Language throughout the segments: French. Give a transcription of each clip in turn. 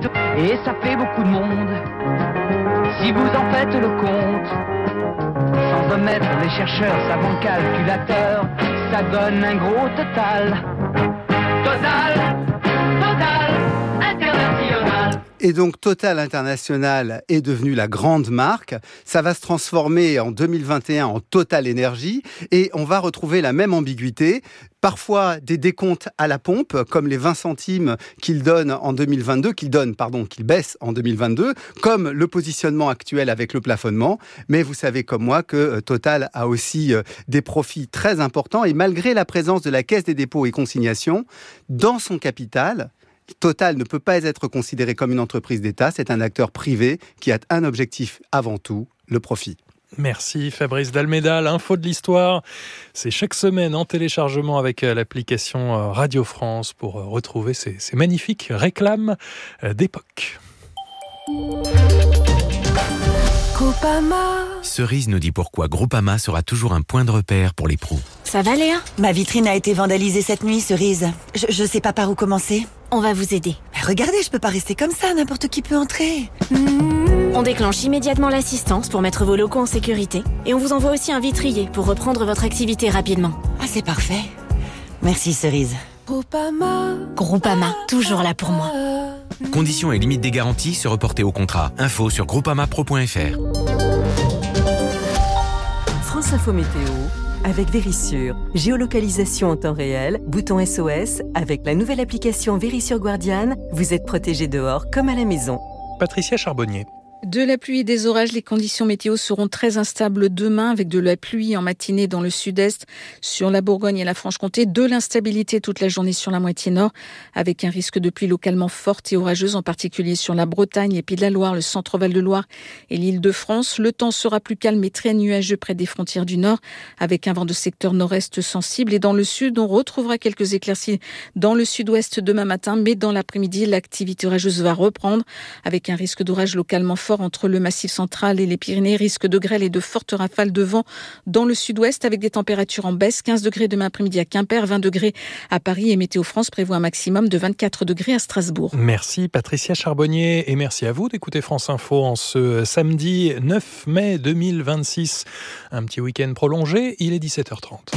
Et ça fait beaucoup de monde, si vous en faites le compte. Sans omettre les chercheurs, savants calculateurs, ça donne un gros total. Total international. Et donc Total International est devenu la grande marque. Ça va se transformer en 2021 en Total Énergie et on va retrouver la même ambiguïté. Parfois des décomptes à la pompe, comme les 20 centimes qu'il baisse en 2022, comme le positionnement actuel avec le plafonnement. Mais vous savez comme moi que Total a aussi des profits très importants et malgré la présence de la Caisse des dépôts et consignations, dans son capital, Total ne peut pas être considéré comme une entreprise d'État, c'est un acteur privé qui a un objectif avant tout, le profit. Merci Fabrice d'Almeida. L'info de l'histoire, c'est chaque semaine en téléchargement avec l'application Radio France pour retrouver ces magnifiques réclames d'époque. Groupama. Cerise nous dit pourquoi Groupama sera toujours un point de repère pour les pros. Ça va Léa ? Ma vitrine a été vandalisée cette nuit, Cerise. Je sais pas par où commencer. On va vous aider. Mais regardez, je peux pas rester comme ça, n'importe qui peut entrer. On déclenche immédiatement l'assistance pour mettre vos locaux en sécurité. Et on vous envoie aussi un vitrier pour reprendre votre activité rapidement. Ah, c'est parfait. Merci, Cerise. Groupama, toujours là pour moi. Conditions et limites des garanties se reporter au contrat. Info sur groupamapro.fr. France Info Météo avec Vérissure. Géolocalisation en temps réel, bouton SOS. Avec la nouvelle application Vérissure Guardian, vous êtes protégé dehors comme à la maison. Patricia Charbonnier. De la pluie et des orages, les conditions météo seront très instables demain avec de la pluie en matinée dans le sud-est, sur la Bourgogne et la Franche-Comté, de l'instabilité toute la journée sur la moitié nord avec un risque de pluie localement forte et orageuse, en particulier sur la Bretagne, les Pays de la Loire, le centre-Val de Loire et l'Île-de-France. Le temps sera plus calme et très nuageux près des frontières du nord avec un vent de secteur nord-est sensible et dans le sud, on retrouvera quelques éclaircies dans le sud-ouest demain matin, mais dans l'après-midi, l'activité orageuse va reprendre avec un risque d'orage localement fort entre le Massif central et les Pyrénées, risque de grêle et de fortes rafales de vent dans le sud-ouest avec des températures en baisse, 15 degrés demain après-midi à Quimper, 20 degrés à Paris et Météo France prévoit un maximum de 24 degrés à Strasbourg. Merci Patricia Charbonnier et merci à vous d'écouter France Info en ce samedi 9 mai 2026. Un petit week-end prolongé, il est 17h30.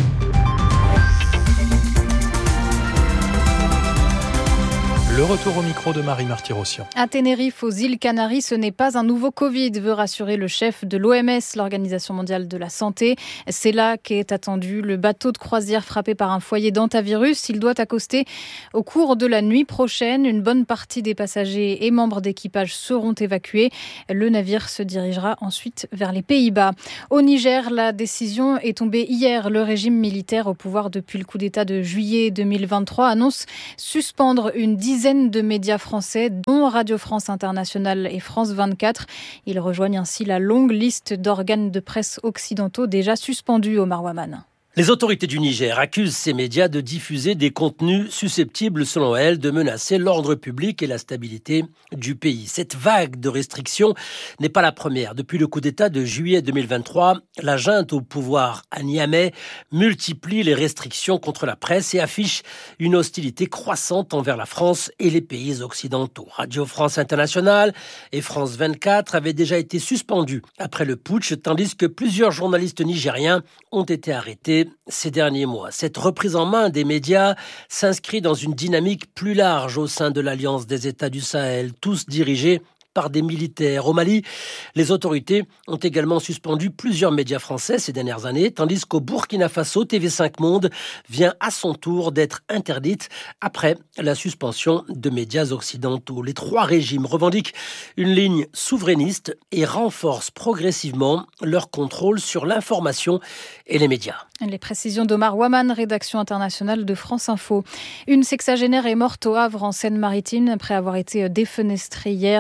Le retour au micro de Marie Marty-Rossian. À Tenerife, aux îles Canaries, ce n'est pas un nouveau Covid, veut rassurer le chef de l'OMS, l'Organisation mondiale de la santé. C'est là qu'est attendu le bateau de croisière frappé par un foyer d'hantavirus. Il doit accoster au cours de la nuit prochaine. Une bonne partie des passagers et membres d'équipage seront évacués. Le navire se dirigera ensuite vers les Pays-Bas. Au Niger, la décision est tombée hier. Le régime militaire au pouvoir depuis le coup d'État de juillet 2023 annonce suspendre une dizaine de médias français, dont Radio France Internationale et France 24. Ils rejoignent ainsi la longue liste d'organes de presse occidentaux déjà suspendus au Marwaman. Les autorités du Niger accusent ces médias de diffuser des contenus susceptibles, selon elles, de menacer l'ordre public et la stabilité du pays. Cette vague de restrictions n'est pas la première. Depuis le coup d'État de juillet 2023, la junte au pouvoir à Niamey multiplie les restrictions contre la presse et affiche une hostilité croissante envers la France et les pays occidentaux. Radio France Internationale et France 24 avaient déjà été suspendues après le putsch, tandis que plusieurs journalistes nigériens ont été arrêtés ces derniers mois. Cette reprise en main des médias s'inscrit dans une dynamique plus large au sein de l'Alliance des États du Sahel, tous dirigés par des militaires. Au Mali, les autorités ont également suspendu plusieurs médias français ces dernières années, tandis qu'au Burkina Faso, TV5 Monde vient à son tour d'être interdite après la suspension de médias occidentaux. Les trois régimes revendiquent une ligne souverainiste et renforcent progressivement leur contrôle sur l'information et les médias. Les précisions d'Omar Waman, rédaction internationale de France Info. Une sexagénaire est morte au Havre en Seine-Maritime après avoir été défenestrée hier. Le parquet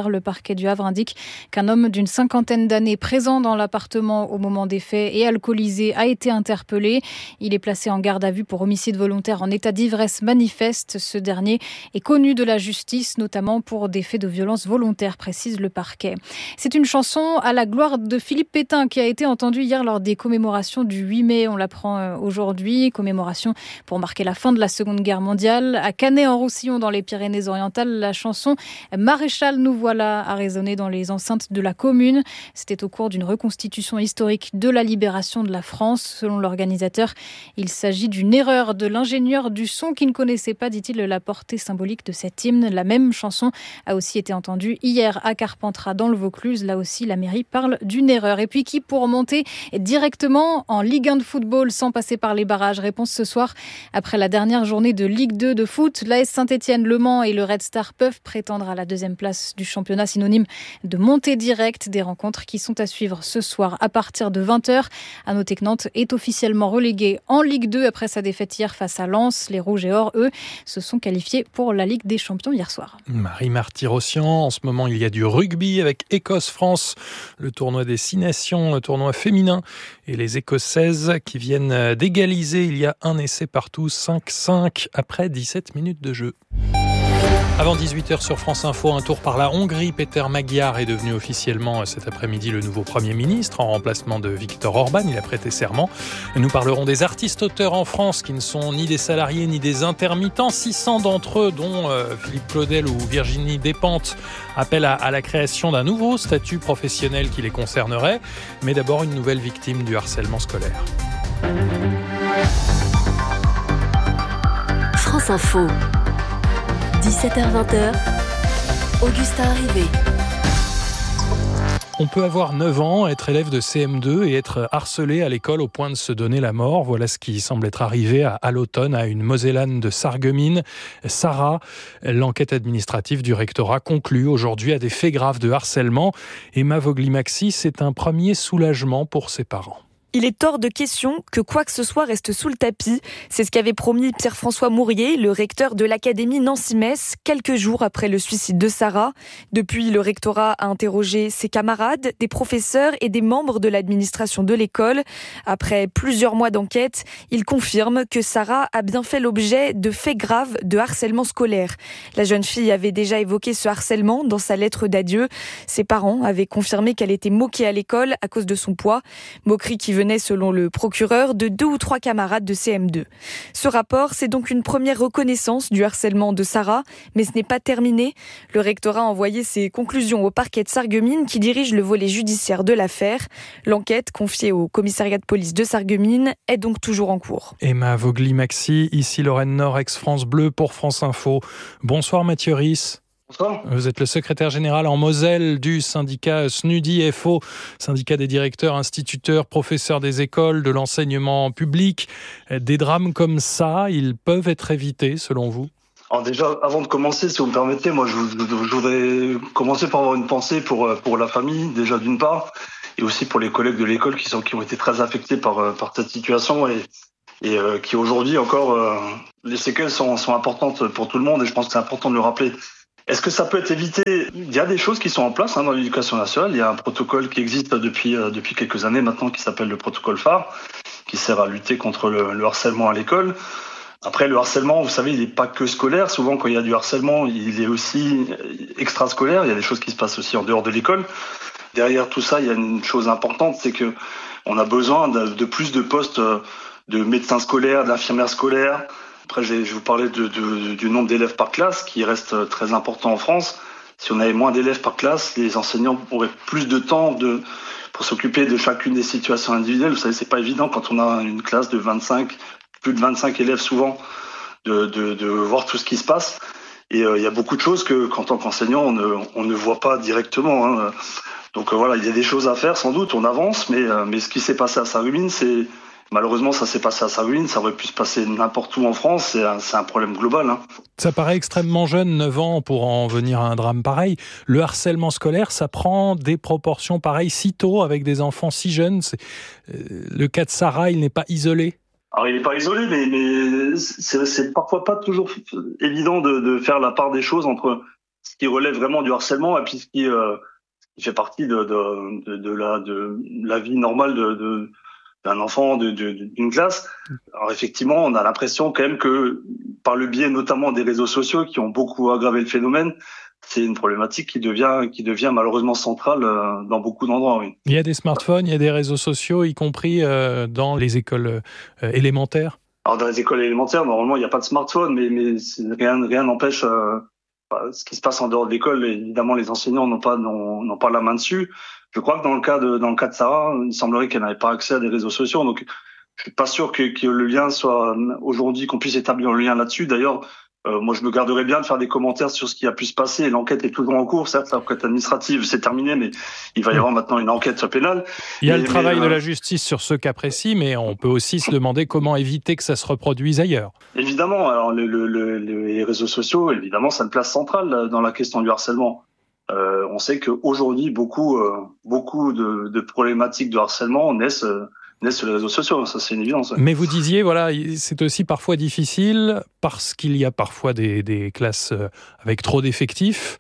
parquet du Havre indique qu'un homme d'une 50aine d'années présent dans l'appartement au moment des faits et alcoolisé a été interpellé. Il est placé en garde à vue pour homicide volontaire en état d'ivresse manifeste. Ce dernier est connu de la justice, notamment pour des faits de violence volontaire, précise le parquet. C'est une chanson à la gloire de Philippe Pétain qui a été entendue hier lors des commémorations du 8 mai. On l'apprend aujourd'hui. Commémoration pour marquer la fin de la Seconde Guerre mondiale. À Canet-en-Roussillon, dans les Pyrénées-Orientales, la chanson « Maréchal, nous voilà » a résonné dans les enceintes de la commune. C'était au cours d'une reconstitution historique de la libération de la France. Selon l'organisateur, il s'agit d'une erreur de l'ingénieur du son qui ne connaissait pas, dit-il, la portée symbolique de cet hymne. La même chanson a aussi été entendue hier à Carpentras dans le Vaucluse. Là aussi, la mairie parle d'une erreur. Et puis qui pour monter directement en Ligue 1 de football sans passer par les barrages? Réponse ce soir après la dernière journée de Ligue 2 de foot. L'AS Saint-Etienne, Le Mans et le Red Star peuvent prétendre à la deuxième place du championnat, synonyme de montée directe. Des rencontres qui sont à suivre ce soir à partir de 20h. À noter que Nantes est officiellement relégué en Ligue 2 après sa défaite hier face à Lens. Les Rouges et Or, eux, se sont qualifiés pour la Ligue des Champions hier soir. Marie-Marty-Rossian, en ce moment il y a du rugby avec Écosse-France, le tournoi des 6 nations, le tournoi féminin, et les Écossaises qui viennent d'égaliser il y a un essai partout, 5-5 après 17 minutes de jeu. Avant 18h sur France Info, un tour par la Hongrie. Peter Magyar est devenu officiellement cet après-midi le nouveau Premier ministre en remplacement de Viktor Orban. Il a prêté serment. Nous parlerons des artistes-auteurs en France qui ne sont ni des salariés ni des intermittents. 600 d'entre eux, dont Philippe Claudel ou Virginie Despentes, appellent à la création d'un nouveau statut professionnel qui les concernerait. Mais d'abord, une nouvelle victime du harcèlement scolaire. France Info. 17h-20h, Augustin Arrivé. On peut avoir 9 ans, être élève de CM2 et être harcelé à l'école au point de se donner la mort. Voilà ce qui semble être arrivé à l'automne à une Mosellane de Sarreguemines. Sarah, l'enquête administrative du rectorat conclut aujourd'hui à des faits graves de harcèlement. Emma Vogli-Maxi, c'est un premier soulagement pour ses parents. Il est hors de question que quoi que ce soit reste sous le tapis. C'est ce qu'avait promis Pierre-François Mourier, le recteur de l'Académie Nancy-Metz, quelques jours après le suicide de Sarah. Depuis, le rectorat a interrogé ses camarades, des professeurs et des membres de l'administration de l'école. Après plusieurs mois d'enquête, il confirme que Sarah a bien fait l'objet de faits graves de harcèlement scolaire. La jeune fille avait déjà évoqué ce harcèlement dans sa lettre d'adieu. Ses parents avaient confirmé qu'elle était moquée à l'école à cause de son poids. Moquerie qui venait, selon le procureur, de 2 ou 3 camarades de CM2. Ce rapport, c'est donc une première reconnaissance du harcèlement de Sarah, mais ce n'est pas terminé. Le rectorat a envoyé ses conclusions au parquet de Sarreguemines qui dirige le volet judiciaire de l'affaire. L'enquête, confiée au commissariat de police de Sarreguemines, est donc toujours en cours. Emma Vogli-Maxi, ici Lorraine Nord, ex-France Bleu pour France Info. Bonsoir Mathieu Risse. Bonsoir. Vous êtes le secrétaire général en Moselle du syndicat SNUDI-FO, syndicat des directeurs, instituteurs, professeurs des écoles, de l'enseignement public. Des drames comme ça, ils peuvent être évités selon vous ? Alors déjà, avant de commencer, si vous me permettez, moi je voudrais commencer par avoir une pensée pour la famille, déjà d'une part, et aussi pour les collègues de l'école qui ont été très affectés par cette situation et qui aujourd'hui encore, les séquelles sont importantes pour tout le monde et je pense que c'est important de le rappeler. Est-ce que ça peut être évité ? Il y a des choses qui sont en place dans l'éducation nationale. Il y a un protocole qui existe depuis quelques années maintenant qui s'appelle le protocole phare, qui sert à lutter contre le harcèlement à l'école. Après, le harcèlement, vous savez, il n'est pas que scolaire. Souvent, quand il y a du harcèlement, il est aussi extrascolaire. Il y a des choses qui se passent aussi en dehors de l'école. Derrière tout ça, il y a une chose importante, c'est que on a besoin de plus de postes de médecins scolaires, d'infirmières scolaires. Après, je vais vous parler du nombre d'élèves par classe qui reste très important en France. Si on avait moins d'élèves par classe, les enseignants auraient plus de temps pour s'occuper de chacune des situations individuelles. Vous savez, c'est pas évident quand on a une classe de 25, plus de 25 élèves souvent, de voir tout ce qui se passe. Et il y a beaucoup de choses que, qu'en tant qu'enseignant, on ne voit pas directement. Hein. Donc voilà, il y a des choses à faire sans doute, on avance, mais ce qui s'est passé à Sarreguemines, malheureusement, ça s'est passé à Sarreguemines, ça aurait pu se passer n'importe où en France, c'est un problème global. Hein. Ça paraît extrêmement jeune, 9 ans, pour en venir à un drame pareil. Le harcèlement scolaire, ça prend des proportions pareilles si tôt, avec des enfants si jeunes. Le cas de Sarah, il n'est pas isolé. Alors, il n'est pas isolé, mais c'est parfois pas toujours évident de faire la part des choses entre ce qui relève vraiment du harcèlement et puis ce qui fait partie de la vie normale d'un enfant d'une classe. Alors effectivement, on a l'impression quand même que par le biais notamment des réseaux sociaux qui ont beaucoup aggravé le phénomène, c'est une problématique qui devient malheureusement centrale dans beaucoup d'endroits. Oui. Il y a des smartphones, il y a des réseaux sociaux, y compris dans les écoles élémentaires. Alors dans les écoles élémentaires, normalement, il n'y a pas de smartphone, mais rien n'empêche ce qui se passe en dehors de l'école. Évidemment, les enseignants n'ont pas la main dessus. Je crois que dans le cas de Sarah, il semblerait qu'elle n'avait pas accès à des réseaux sociaux. Donc, je suis pas sûr que le lien soit aujourd'hui, qu'on puisse établir le lien là-dessus. D'ailleurs, moi, je me garderais bien de faire des commentaires sur ce qui a pu se passer. L'enquête est toujours en cours. Certes, l'enquête administrative, c'est terminé, mais il va y avoir maintenant une enquête pénale. Il y a le travail de la justice sur ce cas précis, mais on peut aussi se demander comment éviter que ça se reproduise ailleurs. Évidemment. Alors, les réseaux sociaux, évidemment, ça a une place centrale dans la question du harcèlement. On sait qu'aujourd'hui, beaucoup de problématiques de harcèlement naissent sur les réseaux sociaux, ça c'est une évidence. Mais vous disiez, voilà, c'est aussi parfois difficile, parce qu'il y a parfois des classes avec trop d'effectifs,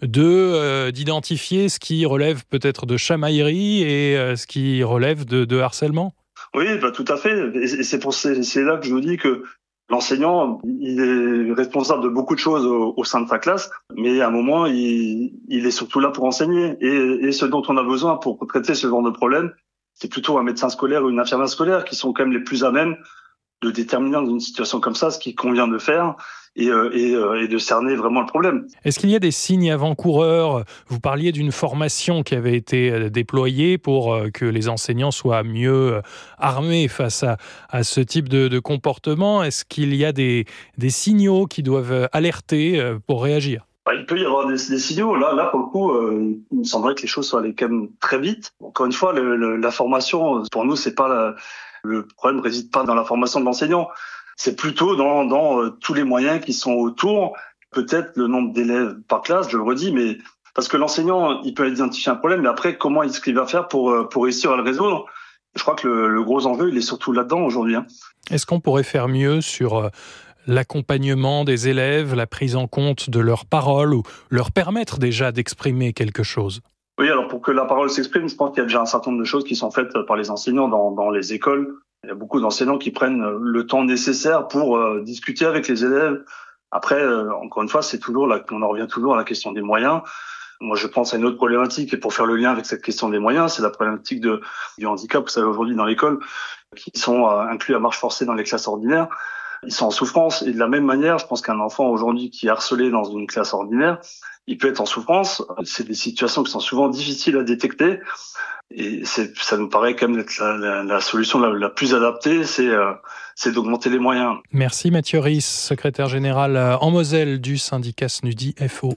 d'identifier ce qui relève peut-être de chamaillerie et ce qui relève de harcèlement. Oui, tout à fait. Et c'est là que je vous dis que l'enseignant, il est responsable de beaucoup de choses au sein de sa classe, mais à un moment, il est surtout là pour enseigner. Et ce dont on a besoin pour traiter ce genre de problème, c'est plutôt un médecin scolaire ou une infirmière scolaire qui sont quand même les plus à même de déterminer dans une situation comme ça ce qu'il convient de faire et de cerner vraiment le problème. Est-ce qu'il y a des signes avant-coureurs ? Vous parliez d'une formation qui avait été déployée pour que les enseignants soient mieux armés face à ce type de comportement. Est-ce qu'il y a des signaux qui doivent alerter pour réagir ? Il peut y avoir des signaux. Là, pour le coup, il me semblerait que les choses soient allées quand même très vite. Encore une fois, la formation, pour nous, c'est pas le problème réside pas dans la formation de l'enseignant. C'est plutôt dans tous les moyens qui sont autour. Peut-être le nombre d'élèves par classe, je le redis, mais parce que l'enseignant, il peut identifier un problème, mais après, comment est-ce qu'il va faire pour réussir à le résoudre ? Je crois que le gros enjeu, il est surtout là-dedans aujourd'hui. Est-ce qu'on pourrait faire mieux sur l'accompagnement des élèves, la prise en compte de leurs paroles ou leur permettre déjà d'exprimer quelque chose ? Oui, alors pour que la parole s'exprime, je pense qu'il y a déjà un certain nombre de choses qui sont faites par les enseignants dans les écoles. Il y a beaucoup d'enseignants qui prennent le temps nécessaire pour discuter avec les élèves. Après, encore une fois, on en revient toujours à la question des moyens. Moi, je pense à une autre problématique, et pour faire le lien avec cette question des moyens, c'est la problématique du handicap, vous savez, aujourd'hui dans l'école, qui sont inclus à marche forcée dans les classes ordinaires. Ils sont en souffrance, et de la même manière, je pense qu'un enfant aujourd'hui qui est harcelé dans une classe ordinaire, il peut être en souffrance. C'est des situations qui sont souvent difficiles à détecter, et ça nous paraît quand même être la solution la plus adaptée, c'est d'augmenter les moyens. Merci Mathieu Ries, secrétaire général en Moselle du syndicat SNUDI FO.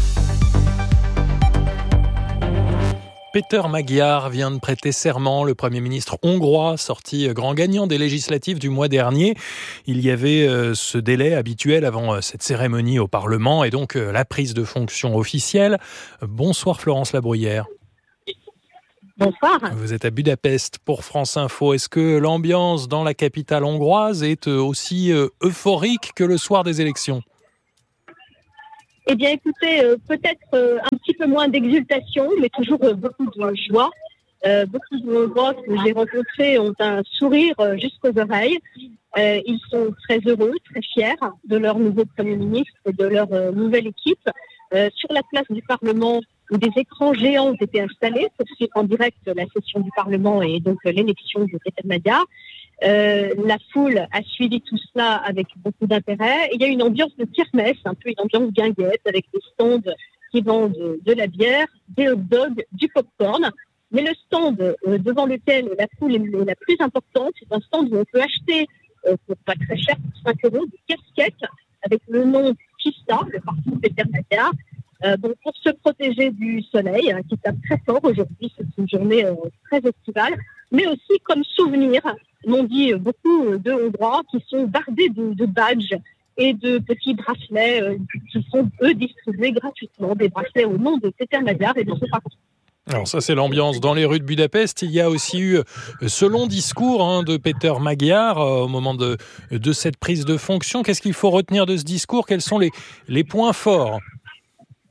Péter Magyar vient de prêter serment, le Premier ministre hongrois, sorti grand gagnant des législatives du mois dernier. Il y avait ce délai habituel avant cette cérémonie au Parlement et donc la prise de fonction officielle. Bonsoir Florence Labruyère. Bonsoir. Vous êtes à Budapest pour France Info. Est-ce que l'ambiance dans la capitale hongroise est aussi euphorique que le soir des élections ? Eh bien, écoutez, peut-être un petit peu moins d'exultation, mais toujours beaucoup de joie. Beaucoup de Hongrois que j'ai rencontrés ont un sourire jusqu'aux oreilles. Ils sont très heureux, très fiers de leur nouveau Premier ministre et de leur nouvelle équipe. Sur la place du Parlement, où des écrans géants ont été installés pour suivre en direct la session du Parlement et donc l'élection de Péter Magyar. La foule a suivi tout cela avec beaucoup d'intérêt. Il y a une ambiance de kermesse, un peu une ambiance guinguette, avec des stands qui vendent de la bière, des hot dogs, du popcorn. Mais le stand devant lequel la foule est la plus importante, c'est un stand où on peut acheter, pour pas très cher, pour 5 €, des casquettes avec le nom Chista, le parti de Péter Magyar. Donc pour se protéger du soleil, qui tape très fort aujourd'hui, c'est une journée très estivale, mais aussi comme souvenir, m'ont dit beaucoup de Hongrois qui sont bardés de badges et de petits bracelets qui sont, eux, distribués gratuitement, des bracelets au nom de Péter Magyar et de ce parti. Alors ça, c'est l'ambiance dans les rues de Budapest. Il y a aussi eu ce long discours de Péter Magyar au moment de cette prise de fonction. Qu'est-ce qu'il faut retenir de ce discours ? Quels sont les points forts ?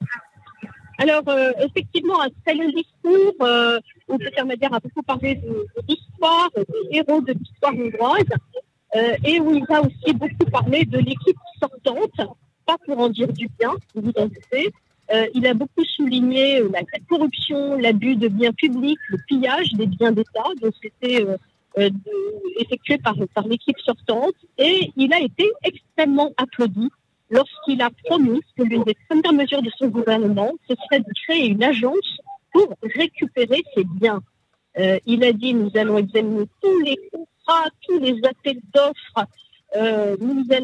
Alors, effectivement, un très long discours où cet intermédiaire a beaucoup parlé de l'histoire, des héros de l'histoire hongroise, et où il a aussi beaucoup parlé de l'équipe sortante, pas pour en dire du bien, vous en doutez. Il a beaucoup souligné la corruption, l'abus de biens publics, le pillage des biens d'État, donc c'était effectué par l'équipe sortante, et il a été extrêmement applaudi lorsqu'il a promis que l'une des premières mesures de son gouvernement, ce serait de créer une agence pour récupérer ces biens. Il a dit, nous allons examiner tous les contrats, tous les appels d'offres, nous allons